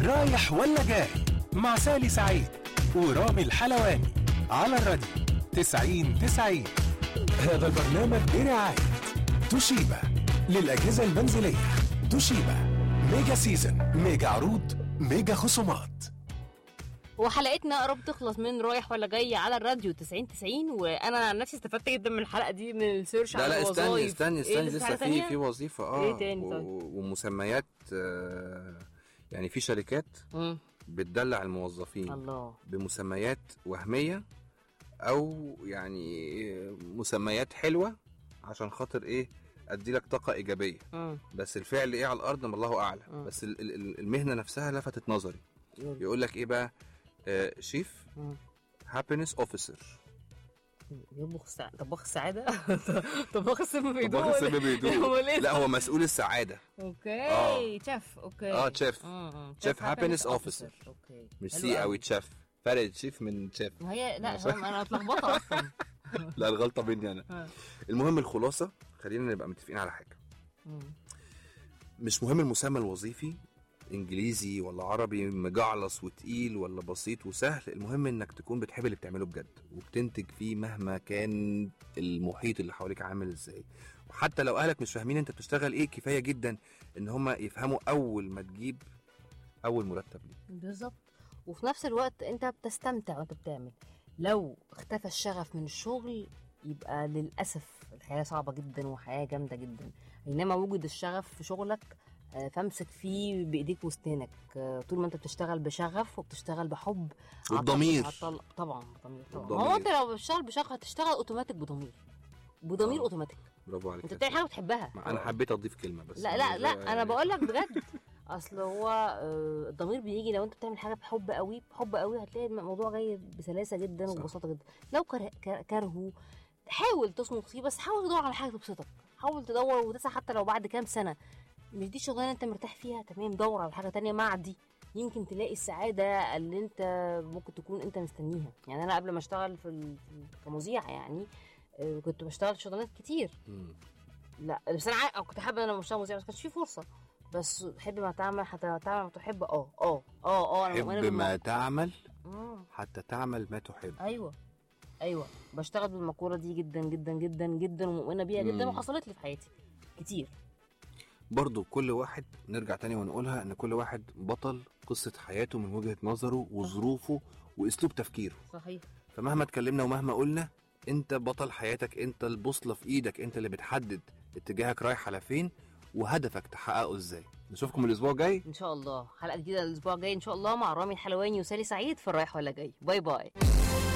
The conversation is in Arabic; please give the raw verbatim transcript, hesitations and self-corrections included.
رايح ولا جاي مع سالي سعيد ورامي الحلواني على الراديو تسعين تسعين. هذا البرنامج برعاية توشيبا للأجهزة المنزلية. توشيبا ميجا سيزن، ميجا عروض، ميجا خصومات. وحلقتنا قرب تخلص من رايح ولا جاي على الراديو تسعين تسعين، وانا عن نفسي استفدت جدا من الحلقه دي من السيرش على الوظائف. لا لا استني استني استني لسه في في وظيفه اه ايه تاني طيب؟ ومسميات آه يعني في شركات مم. بتدلع الموظفين الله بمسميات وهميه او يعني مسميات حلوه عشان خاطر ايه ادي لك طاقه ايجابيه. مم. بس الفعل ايه على الارض ما الله اعلم. مم. بس المهنه نفسها لفتت نظري. يقول لك ايه بقى؟ آه شيف هابينس اوفيسر، يطبخ سع... طباخ السعاده. طباخ السم بيدوق. طباخ السم بيدوق. لا هو مسؤول السعاده. اوكي آه. شيف. اوكي اه شيف شيف هابينس اوفيسر. اوكي مش سي قوي شيف، فرق شيف من شيف. ما هي لا انا اتلخبطه اصلا. لا الغلطه مني انا. المهم الخلاصه خلينا نبقى متفقين على حاجه. مش مهم المسمى الوظيفي انجليزي ولا عربي، مجعلص وتقيل ولا بسيط وسهل، المهم انك تكون بتحب اللي بتعمله بجد وبتنتج فيه مهما كان المحيط اللي حواليك عامل ازاي. وحتى لو اهلك مش فاهمين انت بتشتغل ايه، كفايه جدا ان هم يفهموا اول ما تجيب اول مرتب ليك. بالظبط. وفي نفس الوقت انت بتستمتع وانت بتعمل. لو اختفى الشغف من الشغل يبقى للاسف الحياه صعبه جدا وحياه جامده جدا. انما وجود الشغف في شغلك فامسك فيه بايديك وسنانك. طول ما انت بتشتغل بشغف وبتشتغل بحب والضمير طبعا. ضمير طبعا. هو انت لو بتشتغل بشغف هتشتغل اوتوماتيك بضمير بضمير آه. اوتوماتيك. برافو عليك. انت بتعمل حاجه بتحبها. انا حبيت اضيف كلمه بس. لا لا لا انا بقول لك بجد. اصل هو الضمير بيجي لو انت بتعمل حاجه بحب قوي بحب قوي هتلاقي الموضوع جاي بسلاسه جدا وببساطه جدا. لو كرهه حاول تصمت فيه، بس حاول تدور على حاجه تبسطك. حاول تدور وتسعى حتى لو بعد كام سنه مش دي شغلانه انت مرتاح فيها، تمام، دور على حاجه تانية مع دي يمكن تلاقي السعاده اللي انت ممكن تكون انت مستنيها. يعني انا قبل ما اشتغل في كمذيع يعني كنت بشتغل شغلانات كتير. مم. لا بس انا كنت حابه انا اشتغل مذيع بس كانش في فرصه. بس حب ما تعمل حتى تعمل ما تحب. اه اه اه اه حب ما تعمل حتى تعمل ما تحب. ايوه ايوه بشتغل بالمقوله دي جدا جدا جدا جدا ومؤمنه بيها جدا. مم. وحصلت لي في حياتي كتير. برضو كل واحد نرجع تاني ونقولها ان كل واحد بطل قصة حياته من وجهة نظره وظروفه واسلوب تفكيره. صحيح. فمهما اتكلمنا ومهما قلنا انت بطل حياتك، انت البوصلة في ايدك، انت اللي بتحدد اتجاهك رايح على فين وهدفك تحققه ازاي. نشوفكم الاسبوع الجاي ان شاء الله، حلقة جديدة الاسبوع الجاي ان شاء الله مع رامي الحلواني وسالي سعيد في الرايح ولا جاي. باي باي.